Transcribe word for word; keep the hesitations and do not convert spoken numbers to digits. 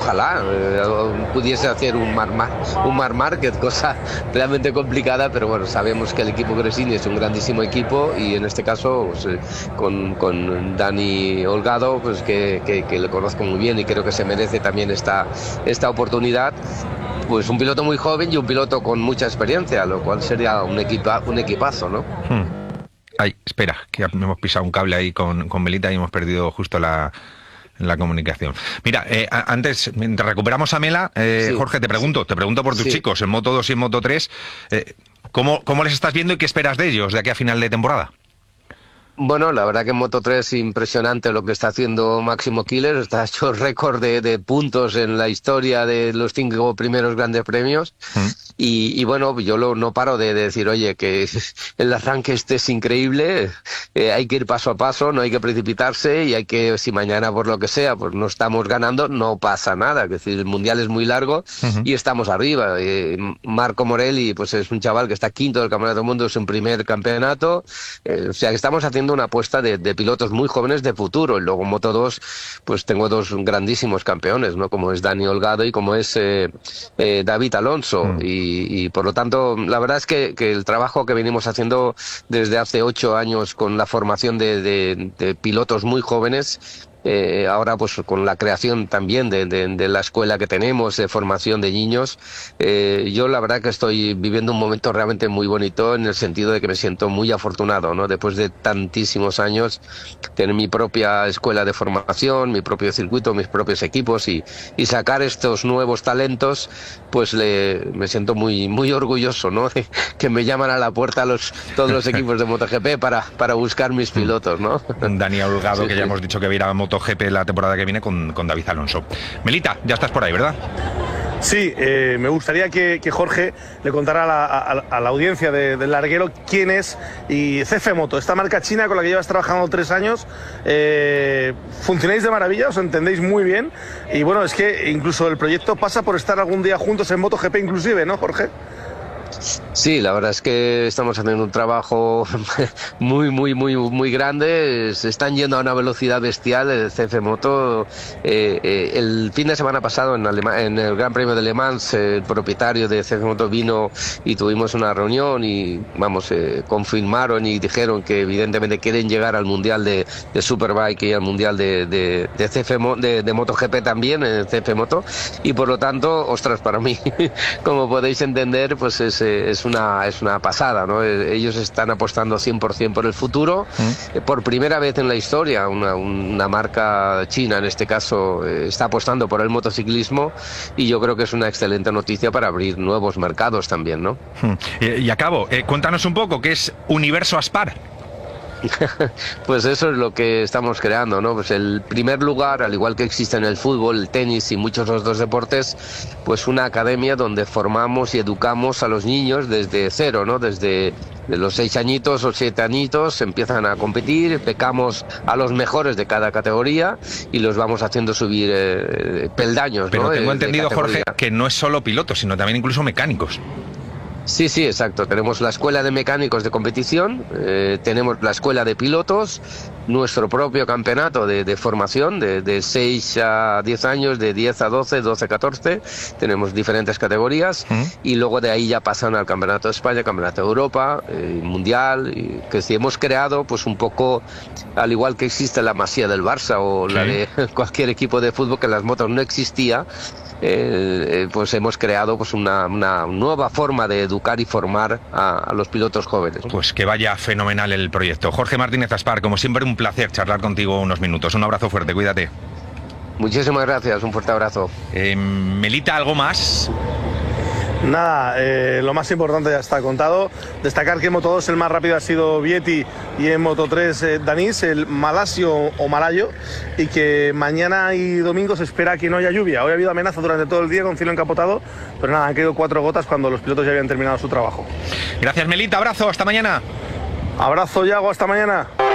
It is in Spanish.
ojalá eh, pudiese hacer un mar, mar, un mar market, cosa realmente complicada, pero bueno, sabemos que el equipo Gresini es un grandísimo equipo y en este caso pues, eh, con, con Dani Holgado, pues que, que, que le conozco muy bien y creo que se merece también esta, esta oportunidad. Pues un piloto muy joven y un piloto con mucha experiencia, lo cual sería un, equipa, un equipazo, ¿no? Hmm. Ay, espera, que hemos pisado un cable ahí con, con Melita y hemos perdido justo la, la comunicación. Mira, eh, antes, mientras recuperamos a Mela, eh, sí, Jorge, te pregunto, sí. te pregunto por tus sí. chicos, en Moto dos y en Moto tres, eh, ¿cómo, ¿cómo les estás viendo y qué esperas de ellos de aquí a final de temporada? Bueno, la verdad que en Moto tres impresionante lo que está haciendo Máximo Killer, está hecho récord de, de puntos en la historia de los cinco primeros grandes premios. ¿Mm? Y, y bueno, yo lo, no paro de, de decir, oye, que el arranque este es increíble, eh, hay que ir paso a paso, no hay que precipitarse y hay que, si mañana por lo que sea, pues no estamos ganando, no pasa nada, es decir, el mundial es muy largo uh-huh. y estamos arriba. Eh, Marco Morelli, pues es un chaval que está quinto del Campeonato del Mundo, es un primer campeonato, eh, o sea que estamos haciendo una apuesta de, de pilotos muy jóvenes de futuro. Y luego en Moto dos, pues tengo dos grandísimos campeones, ¿no? Como es Dani Holgado y como es eh, eh, David Alonso. Mm. Y, y por lo tanto, la verdad es que, que el trabajo que venimos haciendo desde hace ocho años con la formación de, de, de pilotos muy jóvenes, Eh, ahora pues con la creación también de, de, de la escuela que tenemos de formación de niños, eh, yo la verdad que estoy viviendo un momento realmente muy bonito en el sentido de que me siento muy afortunado, ¿no? Después de tantísimos años tener mi propia escuela de formación, mi propio circuito, mis propios equipos y, y sacar estos nuevos talentos, pues le, me siento muy muy orgulloso, ¿no? Que me llaman a la puerta los todos los equipos de MotoGP para, para buscar mis pilotos, ¿no? Dani Holgado, sí, que sí. ya hemos dicho que va a ir a MotoGP la temporada que viene con, con David Alonso. Melita, ya estás por ahí, ¿verdad? Sí, eh, me gustaría que, que Jorge le contara a la, a, a la audiencia de, del larguero quién es y C F Moto, esta marca china con la que llevas trabajando tres años. Eh, funcionáis de maravilla, os entendéis muy bien y bueno, es que incluso el proyecto pasa por estar algún día juntos en MotoGP inclusive, ¿no, Jorge? Sí, la verdad es que estamos haciendo un trabajo muy, muy, muy, muy grande. Se están yendo a una velocidad bestial el C F Moto. Eh, eh, el fin de semana pasado en, Alema- en el Gran Premio de Le Mans, eh, el propietario de C F Moto vino y tuvimos una reunión y, vamos, eh, confirmaron y dijeron que evidentemente quieren llegar al Mundial de, de Superbike y al Mundial de, de, de, C F Mo- de, de MotoGP también, en C F Moto. Y por lo tanto, ostras, para mí, como podéis entender, pues es es una es una pasada, ¿no? Ellos están apostando cien por ciento por el futuro. ¿Mm? Por primera vez en la historia una, una marca china en este caso está apostando por el motociclismo y yo creo que es una excelente noticia para abrir nuevos mercados también, ¿no? Y, y acabo, eh, cuéntanos un poco qué es Universo Aspar. Pues eso es lo que estamos creando, ¿no? Pues el primer lugar, al igual que existe en el fútbol, el tenis y muchos otros deportes, pues una academia donde formamos y educamos a los niños desde cero, ¿no? Desde de los seis añitos o siete añitos empiezan a competir, becamos a los mejores de cada categoría y los vamos haciendo subir eh, peldaños, Pero ¿no? tengo de, entendido, de Jorge, que no es solo pilotos, sino también incluso mecánicos. Sí, sí, exacto. Tenemos la escuela de mecánicos de competición, eh, tenemos la escuela de pilotos, nuestro propio campeonato de, de formación de, de seis a diez años, de diez a doce, doce a catorce, tenemos diferentes categorías ¿Mm? Y luego de ahí ya pasan al Campeonato de España, Campeonato de Europa, eh, Mundial, y que si hemos creado pues un poco, al igual que existe la Masía del Barça o ¿sí? la de cualquier equipo de fútbol, que en las motos no existía. Eh, pues hemos creado pues una, una nueva forma de educar y formar a, a los pilotos jóvenes. Pues que vaya fenomenal el proyecto. Jorge Martínez Aspar, como siempre un placer charlar contigo unos minutos. Un abrazo fuerte, cuídate. Muchísimas gracias, un fuerte abrazo. Eh, Melita, ¿algo más? Nada, eh, lo más importante ya está contado. Destacar que en Moto dos el más rápido ha sido Vietti y en Moto tres eh, Danís, el malasio o malayo, y que mañana y domingo se espera que no haya lluvia. Hoy ha habido amenaza durante todo el día con cielo encapotado, pero nada, han caído cuatro gotas cuando los pilotos ya habían terminado su trabajo. Gracias, Melita, abrazo, hasta mañana. Abrazo, Yago, hasta mañana.